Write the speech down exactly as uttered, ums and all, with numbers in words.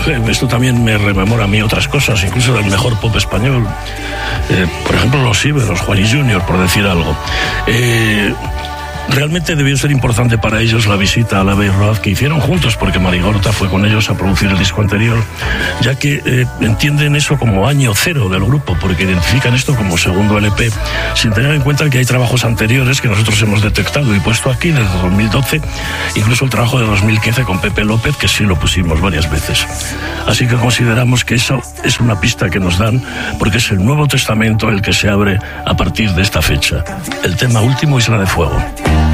esto también me rememora a mí otras cosas, incluso del mejor pop español. Eh, por ejemplo, los Íberos, Juanis junior, por decir algo. Eh... Realmente debió ser importante para ellos la visita al Abbey Road que hicieron juntos, porque Marigorta fue con ellos a producir el disco anterior, ya que eh, entienden eso como año cero del grupo, porque identifican esto como segundo L P, sin tener en cuenta que hay trabajos anteriores que nosotros hemos detectado y puesto aquí desde dos mil doce, incluso el trabajo de dos mil quince con Pepe López, que sí lo pusimos varias veces. Así que consideramos que eso es una pista que nos dan, porque es el Nuevo Testamento el que se abre a partir de esta fecha. El tema último, Isla de Fuego.